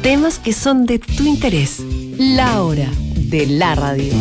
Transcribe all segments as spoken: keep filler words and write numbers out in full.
Temas que son de tu interés. La hora de la radio.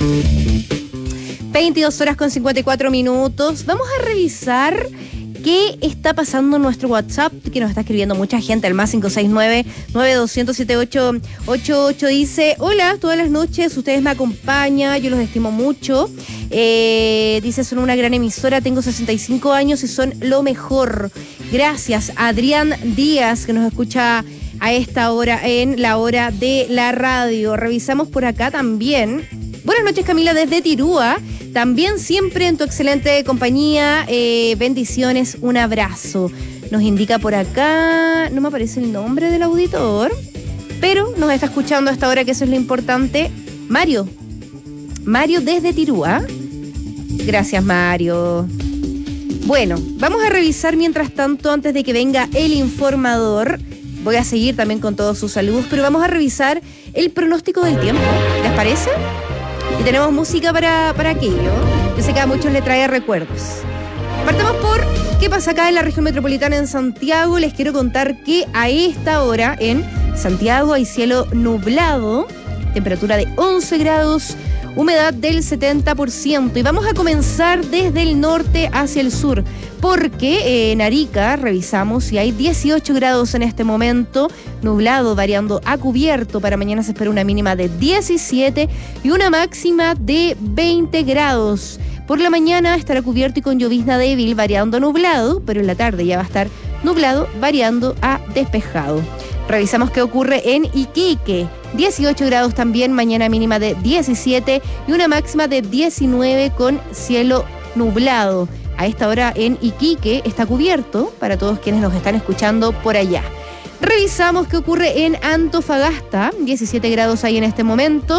veintidós horas con cincuenta y cuatro minutos. Vamos a revisar qué está pasando en nuestro WhatsApp, que nos está escribiendo mucha gente. El más cinco seis nueve, nueve dos cero cero, siete ocho ocho ocho dice: hola, todas las noches ustedes me acompañan, yo los estimo mucho. Eh, dice: son una gran emisora, tengo sesenta y cinco años y son lo mejor. Gracias. Adrián Díaz, que nos escucha a esta hora en la hora de la radio. Revisamos por acá también. Buenas noches, Camila, desde Tirúa. También siempre en tu excelente compañía. Eh, bendiciones, un abrazo. Nos indica por acá, no me aparece el nombre del auditor, pero nos está escuchando a esta hora, que eso es lo importante. Mario. Mario desde Tirúa. Gracias, Mario. Bueno, vamos a revisar mientras tanto, antes de que venga el informador. Voy a seguir también con todos sus saludos, pero vamos a revisar el pronóstico del tiempo. ¿Les parece? Y tenemos música para, para aquello. Yo sé que a muchos les trae recuerdos. Partamos por qué pasa acá en la región metropolitana en Santiago. Les quiero contar que a esta hora en Santiago hay cielo nublado, temperatura de once grados, humedad del setenta por ciento. Y vamos a comenzar desde el norte hacia el sur, porque en Arica revisamos y hay dieciocho grados en este momento, nublado variando a cubierto. Para mañana se espera una mínima de diecisiete y una máxima de veinte grados. Por la mañana estará cubierto y con llovizna débil variando a nublado, pero en la tarde ya va a estar nublado variando a despejado. Revisamos qué ocurre en Iquique. dieciocho grados también, mañana mínima de diecisiete y una máxima de diecinueve con cielo nublado. A esta hora en Iquique está cubierto para todos quienes nos están escuchando por allá. Revisamos qué ocurre en Antofagasta. diecisiete grados hay en este momento.